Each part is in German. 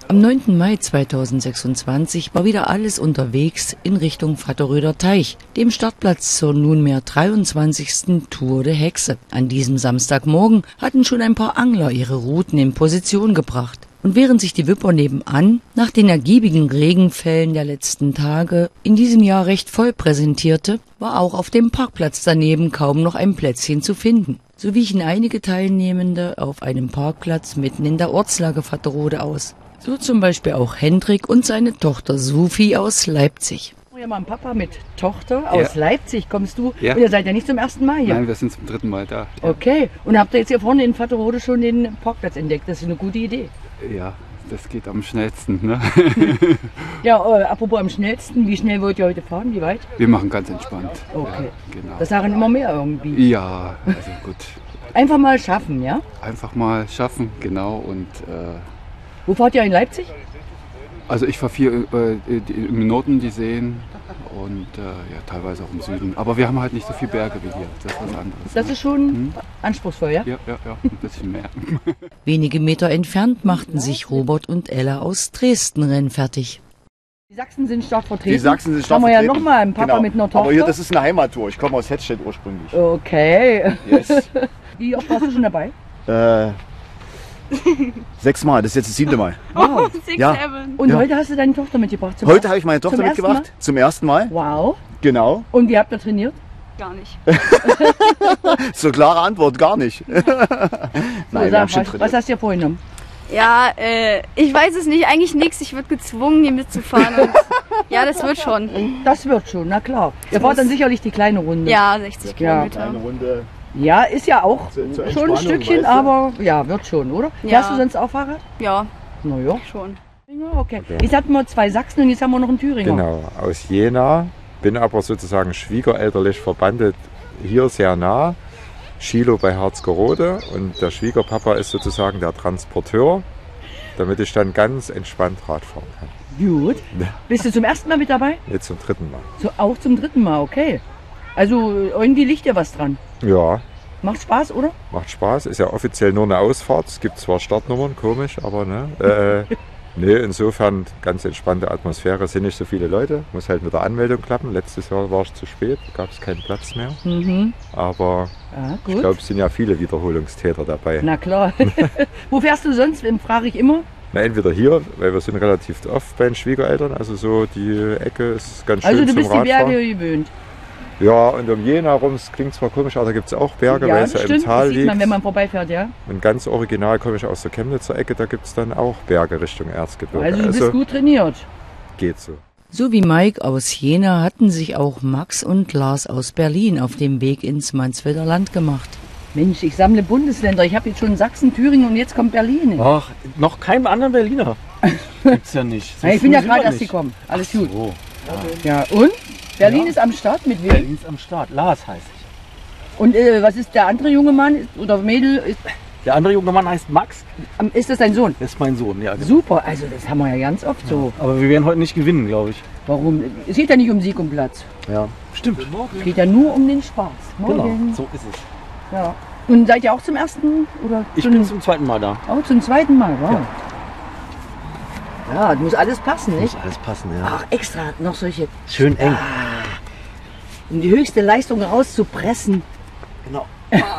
Am 9. Mai 2026 war wieder alles unterwegs in Richtung Vatteröder Teich, dem Startplatz zur nunmehr 23. Tour de Hexe. An diesem Samstagmorgen hatten schon ein paar Angler ihre Routen in Position gebracht. Und während sich die Wipper nebenan nach den ergiebigen Regenfällen der letzten Tage in diesem Jahr recht voll präsentierte, war auch auf dem Parkplatz daneben kaum noch ein Plätzchen zu finden. So wichen einige Teilnehmende auf einem Parkplatz mitten in der Ortslage Vatterode aus. So zum Beispiel auch Hendrik und seine Tochter Sophie aus Leipzig. Ja, mal ein Papa mit Tochter aus Leipzig, kommst du? Ja. Und ihr seid ja nicht zum ersten Mal hier? Nein, wir sind zum 3. Mal da. Ja. Okay, und habt ihr jetzt hier vorne in Vatterode schon den Parkplatz entdeckt? Das ist eine gute Idee. Ja, das geht am schnellsten, ne? Ja, apropos am schnellsten, wie schnell wollt ihr heute fahren? Wie weit? Wir machen ganz entspannt. Okay. Ja, genau. Das sagen immer mehr irgendwie. Ja, also gut. Einfach mal schaffen, ja? Einfach mal schaffen, genau. Und wo fahrt ihr in Leipzig? also ich fahre viel im Norden die Seen und ja, teilweise auch im Süden. Aber wir haben halt nicht so viele Berge wie hier. Das ist was anderes. Das ist schon anspruchsvoll, ja? Ja, ein bisschen mehr. Wenige Meter entfernt machten sich Robert und Ella aus Dresden rennfertig. Die Sachsen sind stark vertreten. Die Sachsen sind stark vertreten. Haben wir ja nochmal einen Papa mit einer Tochter. Aber hier, das ist eine Heimattour. Ich komme aus Hettstedt ursprünglich. Okay. Yes. Wie oft warst du schon dabei? 6 Mal, das ist jetzt das 7. Mal. Wow. Ja. Und heute hast du deine Tochter mitgebracht? Heute habe ich meine Tochter mitgebracht. Zum ersten Mal. Wow. Genau. Und wie habt ihr trainiert? Gar nicht. So klare Antwort, gar nicht. Nein, wir haben schon trainiert. Was hast du dir vorgenommen? Ja, ich weiß es nicht, eigentlich nichts. Ich würde gezwungen, hier mitzufahren. Und ja, das wird schon. Das wird schon, na klar. Ihr fahrt dann sicherlich die kleine Runde. Ja, 60 Kilometer. Eine Runde. Ja, ist ja auch schon ein Stückchen, weißt du? aber ja, wird schon, oder? Ja. Fährst du sonst auch Fahrrad? Ja, Naja. schon. Ja, okay. Jetzt hatten wir 2 Sachsen und jetzt haben wir noch einen Thüringer. Genau, aus Jena. Bin aber sozusagen schwiegerelterlich verbandelt hier sehr nah. Schilo bei Harzgerode und der Schwiegerpapa ist sozusagen der Transporteur, damit ich dann ganz entspannt Rad fahren kann. Gut. Bist du zum ersten Mal mit dabei? Jetzt zum 3. Mal. So, auch zum 3. Mal, okay. Also irgendwie liegt dir was dran. Ja, Macht Spaß, oder? macht Spaß. Ist ja offiziell nur eine Ausfahrt. Es gibt zwar Startnummern, komisch, aber ne. Nee, insofern ganz entspannte Atmosphäre. Es sind nicht so viele Leute. Muss halt mit der Anmeldung klappen. Letztes Jahr war es zu spät, gab es keinen Platz mehr. Aber Gut. ich glaube, es sind ja viele Wiederholungstäter dabei. Na klar. Wo fährst du sonst? Frage ich immer. Na, entweder hier, weil wir sind relativ oft bei den Schwiegereltern, also so die Ecke ist ganz schön Also du zum bist die Radfahren. Berge gewöhnt. Ja, und um Jena herum, es klingt zwar komisch, aber da gibt es auch Berge, Ja, weil das es ja stimmt. im Tal Das sieht liegt. man, wenn man vorbeifährt, ja. Und ganz original komme ich aus der Chemnitzer Ecke, da gibt es dann auch Berge Richtung Erzgebirge. Also du bist gut trainiert. Geht so. So wie Mike aus Jena hatten sich auch Max und Lars aus Berlin auf dem Weg ins Mansfelder Land gemacht. Mensch, ich sammle Bundesländer. Ich habe jetzt schon Sachsen, Thüringen und jetzt kommt Berlin. Ach, noch keinen anderen Berliner. Gibt's ja nicht. So Ich bin ja gerade nicht. erst gekommen. Alles gut. So. Ja, und? Berlin ist am Start mit wem? Berlin ist am Start. Lars heißt ich. Und was ist der andere junge Mann oder Mädel? Der andere junge Mann heißt Max. Ist das dein Sohn? Das ist mein Sohn, ja. Genau. Super, also das haben wir ja ganz oft so. Aber wir werden heute nicht gewinnen, glaube ich. Warum? Es geht ja nicht um Sieg und Platz. Ja, stimmt. Es geht ja nur um den Spaß. Genau, Morgen. so ist es. Ja. Und seid ihr auch zum ersten? Oder Ich bin zum 2. Mal da. auch zum 2. Mal, wow. Ja, muss alles passen, nicht? Muss alles passen, ja. Ach, extra noch solche, Schön eng. um die höchste Leistung rauszupressen. Genau.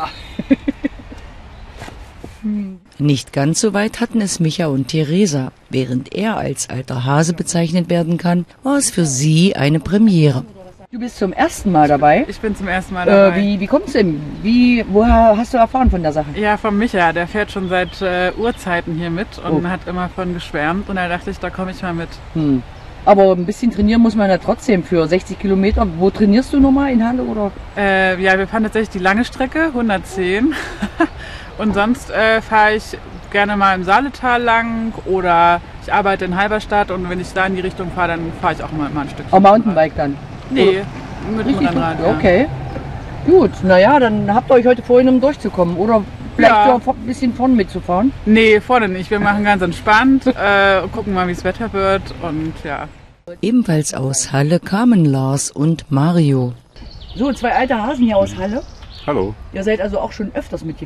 Nicht ganz so weit hatten es Micha und Theresa. Während er als alter Hase bezeichnet werden kann, war es für sie eine Premiere. Du bist zum ersten Mal dabei. Ich bin zum ersten Mal dabei. Wie kommt's denn? Woher hast du erfahren von der Sache? Ja, von Micha. Der fährt schon seit Urzeiten hier mit und hat immer von geschwärmt. Und da dachte ich, da komme ich mal mit. Aber ein bisschen trainieren muss man ja trotzdem für 60 Kilometer. Wo trainierst du nochmal? In Halle oder? Ja, wir fahren tatsächlich die lange Strecke, 110. Und sonst fahre ich gerne mal im Saaletal lang oder ich arbeite in Halberstadt und wenn ich da in die Richtung fahre, dann fahre ich auch mal ein Stück. Oh, Mountainbike dann? Nee, mit dem Richtig? Rennrad. Ja. Okay. Gut, naja, dann habt ihr euch heute vorhin, um durchzukommen. Oder vielleicht Ja. so ein bisschen vorne mitzufahren. Nee, vorne nicht. Wir machen ganz entspannt, gucken mal, wie das Wetter wird und ja. Ebenfalls aus Halle kamen Lars und Mario. So, 2 alte Hasen hier aus Halle. Hallo. Ihr seid also auch schon öfters mitgefahren.